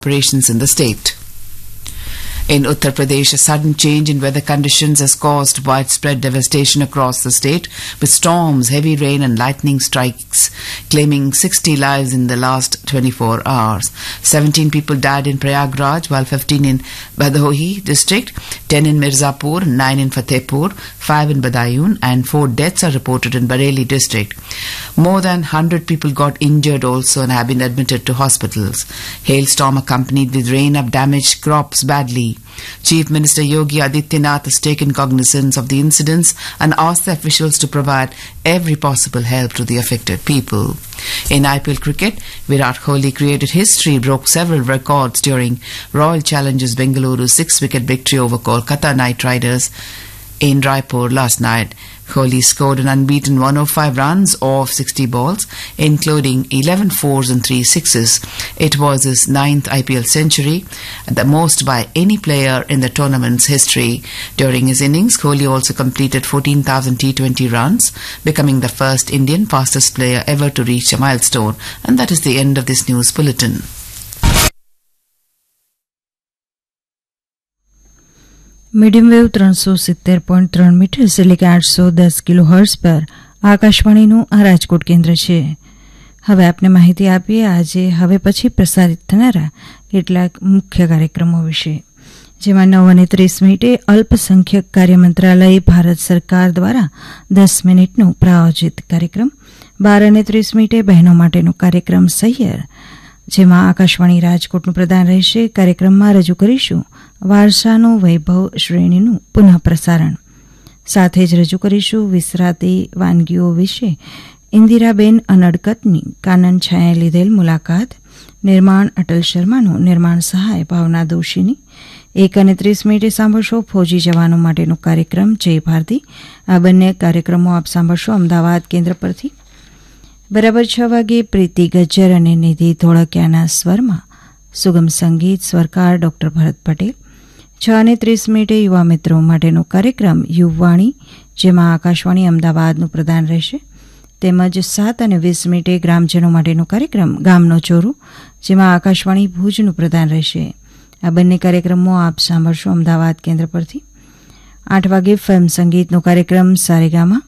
operations in the state. In Uttar Pradesh, a sudden change in weather conditions has caused widespread devastation across the state, with storms, heavy rain and lightning strikes claiming 60 lives in the last 24 hours. 17 people died in Prayagraj, while 15 in Bhadohi district, 10 in Mirzapur, 9 in Fatehpur, 5 in Badayun, and 4 deaths are reported in Bareilly district. More than 100 people got injured also and have been admitted to hospitals. Hailstorm accompanied with rain have damaged crops badly. Chief Minister Yogi Adityanath has taken cognizance of the incidents and asked the officials to provide every possible help to the affected people. In IPL cricket, Virat Kohli created history, broke several records during Royal Challengers Bengaluru's 6-wicket victory over Kolkata Knight Riders in Raipur last night. Kohli scored an unbeaten 105 runs off 60 balls, including 11 fours and 3 sixes. It was his 9th IPL century, the most by any player in the tournament's history. During his innings, Kohli also completed 14,000 T20 runs, becoming the first Indian fastest player ever to reach a milestone. And that is the end of this news bulletin. Medium wave 370.3 metre એટલે કે 810 kilo hertz પર આકાશવાણીનું આ રાજકોટ કેન્દ્ર છે. હવે આપને માહિતી આપીએ આજે હવે પછી પ્રસારિત થનારા કેટલાક મુખ્ય કાર્યક્રમો વિશે, જેમાં 9:30 અલ્પસંખ્યક કાર્ય મંત્રાલય ભારત સરકાર દ્વારા 10 મિનિટનો પ્રાયોજિત કાર્યક્રમ, 12:30 બહેનો માટેનો કાર્યક્રમ સહિયર, જેમાં આકાશવાણી રાજકોટનું પ્રદાન રહેશે. કાર્યક્રમમાં રજૂ કરીશું વારસાનો વૈભવ શ્રેણીનું પુનઃ પ્રસારણ. સાથે જ રજૂ કરીશું વિસરાતી વાનગીઓ વિશે ઇન્દિરાબેન અનડકટની કાનન છાંયે લીધેલ મુલાકાત, નિર્માણ અટલ શર્માનું, નિર્માણ સહાય ભાવના દોશીની. 1:30 સાંભળશો ફૌજી જવાનો માટેનો કાર્યક્રમ જય ભારતી. આ બંને કાર્યક્રમો આપ સાંભળશો અમદાવાદ કેન્દ્ર પરથી. બરાબર 6 વાગે પ્રીતિ ગજ્જર અને નિધિ ધોળકિયાના સ્વરમાં સુગમ સંગીત, સ્વરકાર ડોક્ટર ભરત પટેલ. 6:30 યુવા મિત્રો માટેનો કાર્યક્રમ યુવાણી, જેમાં આકાશવાણી અમદાવાદનું પ્રદાન રહેશે. તેમજ 7:20 ગ્રામજનો માટેનો કાર્યક્રમ ગામનો ચોરું, જેમાં આકાશવાણી ભુજનું પ્રદાન રહેશે. આ બંને કાર્યક્રમો આપ સાંભળશો અમદાવાદ કેન્દ્ર પરથી. 8 વાગે ફિલ્મ સંગીતનો કાર્યક્રમ સારેગામા.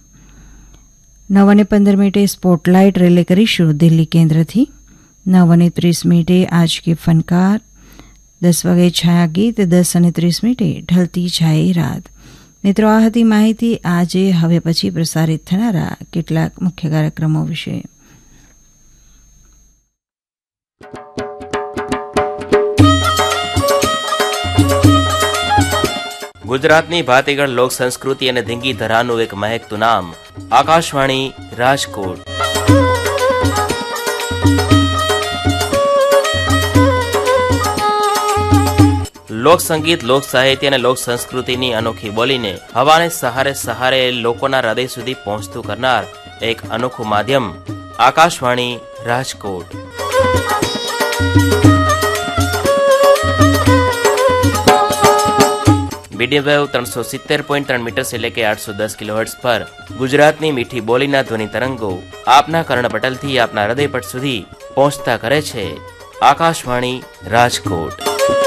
9:15 સ્પોટલાઇટ રેલે કરીશું દિલ્હી કેન્દ્રથી. 9:30 આજ કે ફનકાર. 10 વાગે છાયા ગીત, 10:30 ઢલતી છાઈ રાત. મિત્રો, આ હતી માહિતી આજે હવે પછી પ્રસારિત થનારા કેટલાક મુખ્ય કાર્યક્રમો વિશે. ગુજરાતની ભાતીગળ લોક સંસ્કૃતિ અને ધીંગી ધરાનું એક મહેકતું નામ આકાશવાણી રાજકોટ. લોક સંગીત, લોક સાહિત્ય અને લોક સંસ્કૃતિની અનોખી બોલીને હવાને સહારે સહારે લોકોના હૃદય સુધી પહોંચતું કરનાર એક અનોખું માધ્યમ Akashvani Rajkot. Medium wave 370.3 metre એટલે કે 810 કિલોહર્ટ્ઝ પર ગુજરાતની મીઠી બોલીના ધ્વનિ તરંગો આપના કર્ણપટલથી આપના હૃદયપટ સુધી પહોંચતા કરે છે આકાશવાણી રાજકોટ.